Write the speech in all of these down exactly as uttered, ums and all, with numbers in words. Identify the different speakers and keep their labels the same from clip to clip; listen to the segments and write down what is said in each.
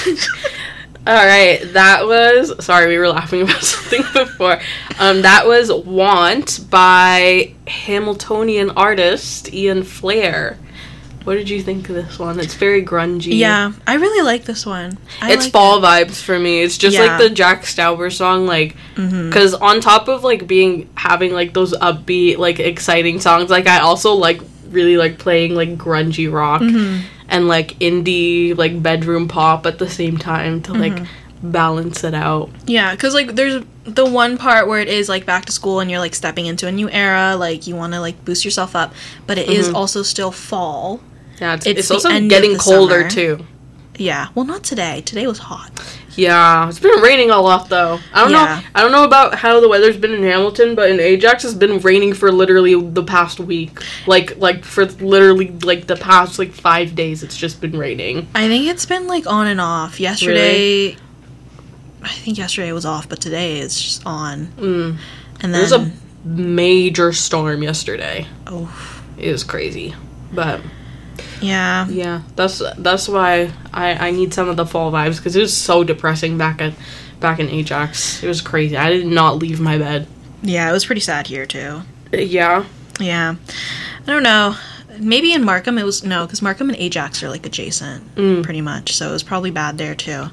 Speaker 1: All right, that was... Sorry, we were laughing about something before. Um, that was Want by Hamiltonian artist Ian Flair. What did you think of this one? It's very grungy.
Speaker 2: Yeah, I really like this one. I
Speaker 1: it's
Speaker 2: like
Speaker 1: fall
Speaker 2: it.
Speaker 1: vibes for me. It's just
Speaker 2: Yeah.
Speaker 1: like the Jack Stauber song, like, because mm-hmm. on top of, like, being, having, like, those upbeat, like, exciting songs, like, I also, like, really like playing, like, grungy rock. Mm-hmm. And, like, indie, like, bedroom pop at the same time to, like, mm-hmm. balance it out.
Speaker 2: Yeah, because, like, there's the one part where it is, like, back to school and you're, like, stepping into a new era. Like, you want to, like, boost yourself up. But it mm-hmm. is also still fall.
Speaker 1: Yeah, it's, it's, it's also getting colder, summer. too.
Speaker 2: Yeah. Well, not today. Today was hot.
Speaker 1: Yeah. It's been raining a lot, though. I don't yeah. know I don't know about how the weather's been in Hamilton, but in Ajax it's been raining for literally the past week. Like, like for literally, like, the past, like, five days it's just been raining.
Speaker 2: I think it's been, like, on and off. Yesterday... Really? I think yesterday was off, but today it's just on. Mm. And then...
Speaker 1: There was a major storm yesterday.
Speaker 2: Oh.
Speaker 1: It was crazy. But...
Speaker 2: Yeah.
Speaker 1: Yeah, that's that's why I, I need some of the fall vibes, because it was so depressing back at back in Ajax. It was crazy. I did not leave my bed.
Speaker 2: Yeah, it was pretty sad here, too.
Speaker 1: Yeah.
Speaker 2: Yeah. I don't know. Maybe in Markham it was... No, because Markham and Ajax are, like, adjacent, mm. pretty much. So it was probably bad there, too.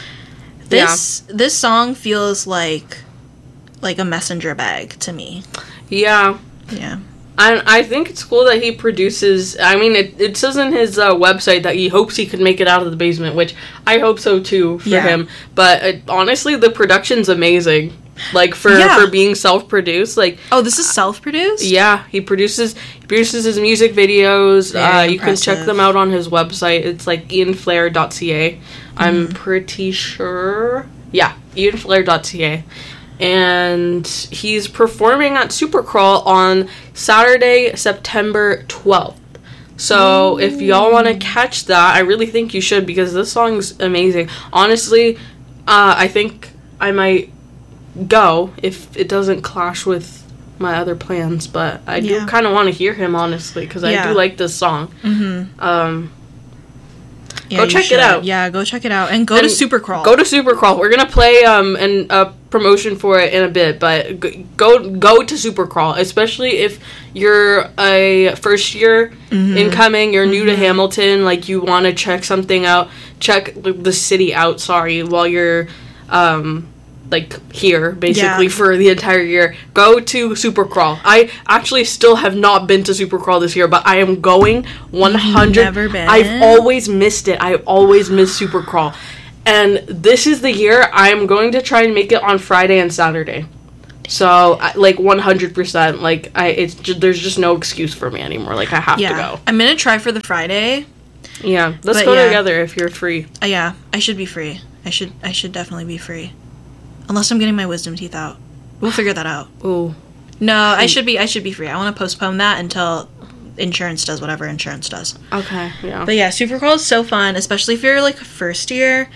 Speaker 2: This yeah. This song feels like, like a messenger bag to me.
Speaker 1: Yeah.
Speaker 2: Yeah.
Speaker 1: I, I think it's cool that he produces... I mean, it, it says in his uh, website that he hopes he can make it out of the basement, which I hope so, too, for yeah. him. But it, honestly, the production's amazing. Like, for, yeah. for being self-produced. Like,
Speaker 2: oh, this is self-produced?
Speaker 1: Yeah, he produces he produces his music videos. Uh, you can check them out on his website. It's, like, ian flair dot c a. Mm. I'm pretty sure... Yeah, ian flair dot c a. And he's performing at Supercrawl on Saturday, September twelfth. So Ooh. If y'all want to catch that, I really think you should, because this song's amazing. Honestly, uh, I think I might go if it doesn't clash with my other plans. But I yeah. do kind of want to hear him, honestly, because yeah. I do like this song. Mm-hmm. Um,
Speaker 2: yeah,
Speaker 1: go check
Speaker 2: should.
Speaker 1: it out.
Speaker 2: Yeah, go check it out. And go and to Supercrawl.
Speaker 1: Go to Supercrawl. We're going to play um an, a promotion for it in a bit, but go go to Supercrawl, especially if you're a first year mm-hmm. incoming, you're mm-hmm. new to Hamilton, like you want to check something out, check the city out, sorry, while you're um like here basically yeah. for the entire year. Go to Supercrawl. I actually still have not been to Supercrawl this year, but I am going one hundred.
Speaker 2: You've never been?
Speaker 1: I've always missed it. I've always missed Supercrawl. And this is the year I'm going to try and make it on Friday and Saturday. So, like, one hundred percent. Like, I it's just, there's just no excuse for me anymore. Like, I have
Speaker 2: yeah.
Speaker 1: to go.
Speaker 2: I'm going to try for the Friday.
Speaker 1: Yeah. Let's
Speaker 2: but
Speaker 1: go
Speaker 2: yeah.
Speaker 1: together if you're free.
Speaker 2: Uh, yeah. I should be free. I should I should definitely be free. Unless I'm getting my wisdom teeth out. We'll figure that out.
Speaker 1: Ooh.
Speaker 2: No, I should be I should be free. I want to postpone that until insurance does whatever insurance does.
Speaker 1: Okay, yeah.
Speaker 2: But yeah, Supercrawl is so fun, especially if you're, like, first year.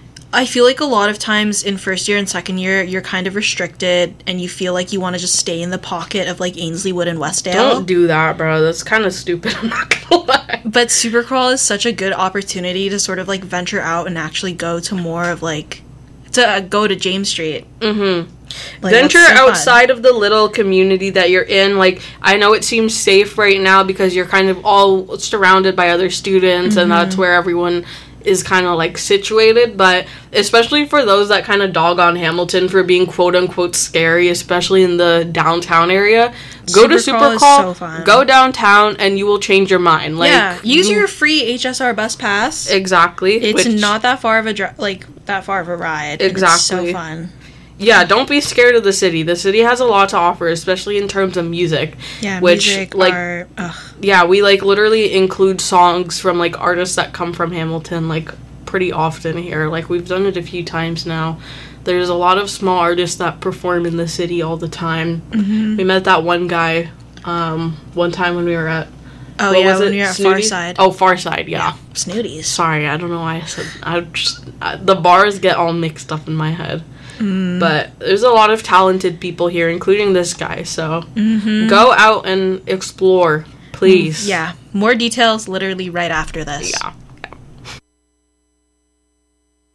Speaker 2: I feel like a lot of times in first year and second year, you're kind of restricted, and you feel like you want to just stay in the pocket of, like, Ainsley Wood and Westdale.
Speaker 1: Don't do that, bro. That's kind of stupid, I'm not gonna lie.
Speaker 2: But Supercrawl is such a good opportunity to sort of, like, venture out and actually go to more of, like, to uh, go to James Street.
Speaker 1: Mm-hmm. Like, venture so outside fun. Of the little community that you're in. Like, I know it seems safe right now because you're kind of all surrounded by other students, mm-hmm. and that's where everyone is kind of, like, situated, but especially for those that kind of dog on Hamilton for being quote-unquote scary, especially in the downtown area, go to Supercrawl, so go downtown, and you will change your mind. Like,
Speaker 2: yeah, use you, your free H S R bus pass.
Speaker 1: Exactly.
Speaker 2: It's which, not that far of a, dri- like, that far of a ride.
Speaker 1: Exactly.
Speaker 2: It's so fun.
Speaker 1: Yeah, don't be scared of the city. The city has a lot to offer, especially in terms of music.
Speaker 2: Yeah,
Speaker 1: which,
Speaker 2: music,
Speaker 1: like,
Speaker 2: art, ugh.
Speaker 1: Yeah, we, like, literally include songs from, like, artists that come from Hamilton, like, pretty often here. Like, we've done it a few times now. There's a lot of small artists that perform in the city all the time. Mm-hmm. We met that one guy um, one time when we were at...
Speaker 2: Oh, what yeah, was when it? we were at
Speaker 1: Snooty?
Speaker 2: Farside.
Speaker 1: Oh, Farside, yeah.
Speaker 2: yeah. Snooties.
Speaker 1: Sorry, I don't know why I said... I just... I, the bars get all mixed up in my head. Mm. But there's a lot of talented people here, including this guy, so mm-hmm. go out and explore, please.
Speaker 2: Yeah, more details literally right after this.
Speaker 1: Yeah.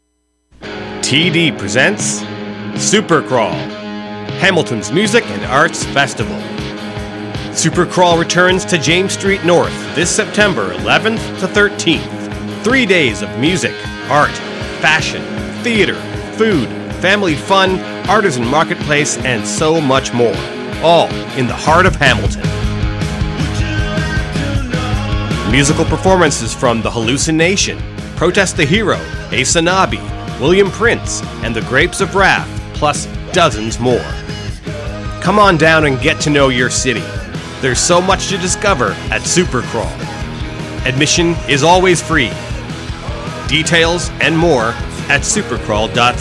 Speaker 3: T D presents Supercrawl, Hamilton's Music and Arts Festival. Supercrawl returns to James Street North this September eleventh to thirteenth. Three days of music, art, fashion, theater, food, family fun, artisan marketplace, and so much more. All in the heart of Hamilton. Musical performances from The Hallucination, Protest the Hero, Asanabi, William Prince, and The Grapes of Wrath, plus dozens more. Come on down and get to know your city. There's so much to discover at Supercrawl. Admission is always free. Details and more at supercrawl dot